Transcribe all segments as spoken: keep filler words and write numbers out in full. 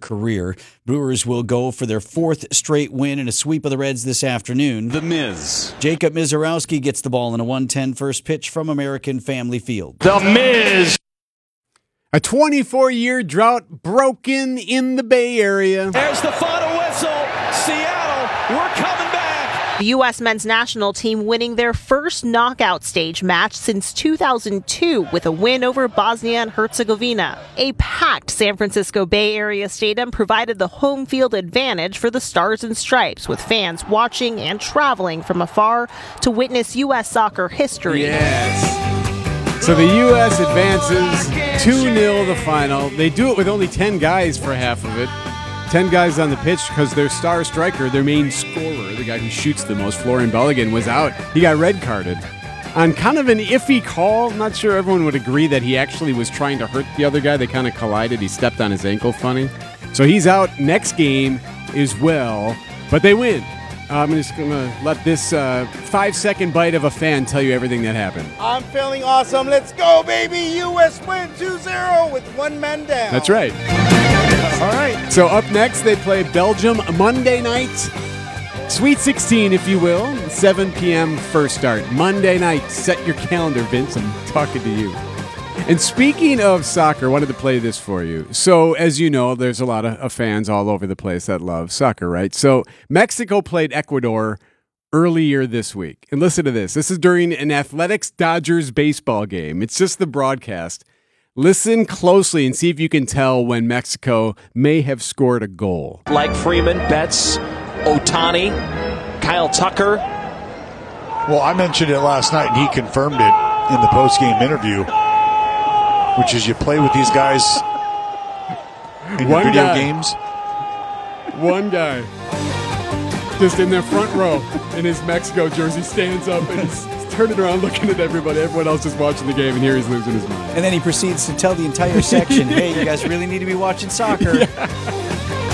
career. Brewers will go for their fourth straight win in a sweep of the Reds this afternoon. The Miz. Jacob Mizorowski gets the ball in a one ten first pitch from American Family Field. The Miz. A twenty-four-year drought broken in the Bay Area. There's the final whistle. Seattle, we're coming back. The U S men's national team winning their first knockout stage match since two thousand two with a win over Bosnia and Herzegovina. A packed San Francisco Bay Area stadium provided the home field advantage for the Stars and Stripes, with fans watching and traveling from afar to witness U S soccer history. Yes. So the U S advances two nil the final. They do it with only ten guys for half of it. ten guys on the pitch because their star striker, their main scorer, the guy who shoots the most, Florian Belligan, was out. He got red carded on kind of an iffy call. I'm not sure everyone would agree that he actually was trying to hurt the other guy. They kind of collided. He stepped on his ankle funny. So he's out next game as well, but they win. I'm just going to let this uh, five-second bite of a fan tell you everything that happened. I'm feeling awesome. Let's go, baby. U S win two zero with one man down. That's right. All right. So up next, they play Belgium Monday night. Sweet sixteen, if you will. seven p.m. first start. Monday night. Set your calendar, Vince. I'm talking to you. And speaking of soccer, I wanted to play this for you. So, as you know, there's a lot of, of fans all over the place that love soccer, right? So, Mexico played Ecuador earlier this week. And listen to this. This is during an Athletics-Dodgers baseball game. It's just the broadcast. Listen closely and see if you can tell when Mexico may have scored a goal. Like Freeman, Betts, Ohtani, Kyle Tucker. Well, I mentioned it last night, and he confirmed it in the post-game interview, which is you play with these guys in One video guy. games. One guy, just in their front row in his Mexico jersey, stands up and he's turning around looking at everybody. Everyone else is watching the game, and here he's losing his mind. And then he proceeds to tell the entire section, hey, you guys really need to be watching soccer. Yeah.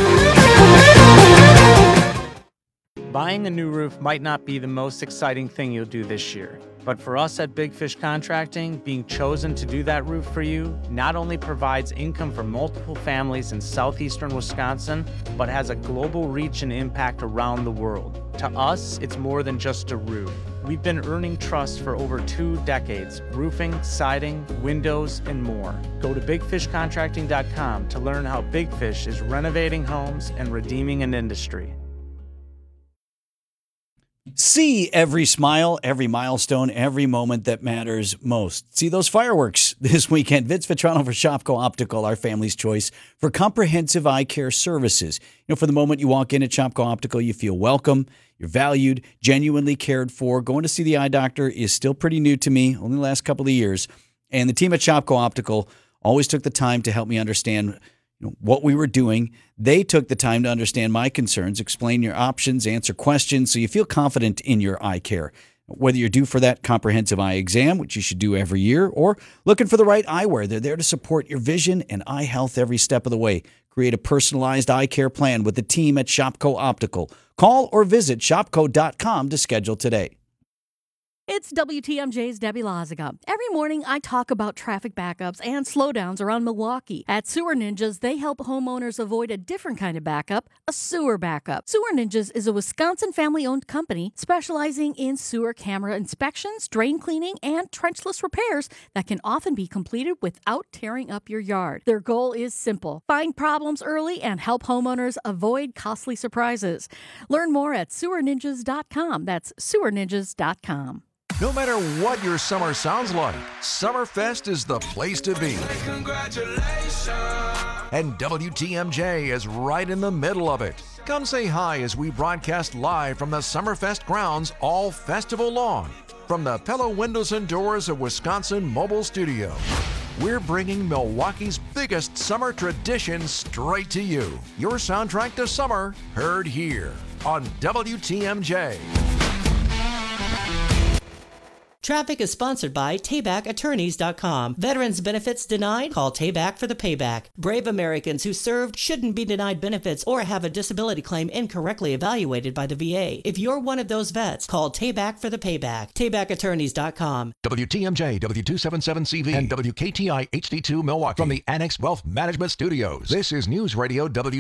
Buying a new roof might not be the most exciting thing you'll do this year. But for us at Big Fish Contracting, being chosen to do that roof for you not only provides income for multiple families in southeastern Wisconsin, but has a global reach and impact around the world. To us, it's more than just a roof. We've been earning trust for over two decades, roofing, siding, windows, and more. Go to big fish contracting dot com to learn how Big Fish is renovating homes and redeeming an industry. See every smile, every milestone, every moment that matters most. See those fireworks this weekend. Vince Vitrano for Shopko Optical, our family's choice for comprehensive eye care services. You know, for the moment you walk in at Shopko Optical, you feel welcome, you're valued, genuinely cared for. Going to see the eye doctor is still pretty new to me, only the last couple of years. And the team at Shopko Optical always took the time to help me understand You know, what we were doing. They took the time to understand my concerns, explain your options, answer questions, so you feel confident in your eye care. Whether you're due for that comprehensive eye exam, which you should do every year, or looking for the right eyewear, they're there to support your vision and eye health every step of the way. Create a personalized eye care plan with the team at Shopko Optical. Call or visit shopko dot com to schedule today. It's W T M J's Debbie Loziga. Every morning, I talk about traffic backups and slowdowns around Milwaukee. At Sewer Ninjas, they help homeowners avoid a different kind of backup, a sewer backup. Sewer Ninjas is a Wisconsin family-owned company specializing in sewer camera inspections, drain cleaning, and trenchless repairs that can often be completed without tearing up your yard. Their goal is simple: find problems early and help homeowners avoid costly surprises. Learn more at sewer ninjas dot com. That's sewer ninjas dot com. No matter what your summer sounds like, Summerfest is the place to be. And W T M J is right in the middle of it. Come say hi as we broadcast live from the Summerfest grounds all festival long. From the Pella Windows and Doors of Wisconsin Mobile Studio, we're bringing Milwaukee's biggest summer tradition straight to you. Your soundtrack to summer, heard here on W T M J. Traffic is sponsored by Tayback Attorneys dot com. Veterans benefits denied? Call Tayback for the payback. Brave Americans who served shouldn't be denied benefits or have a disability claim incorrectly evaluated by the V A. If you're one of those vets, call Tayback for the payback. Tayback Attorneys dot com. W T M J, W two seventy-seven C V, and W K T I H D two Milwaukee from the Annex Wealth Management Studios. This is News Radio W.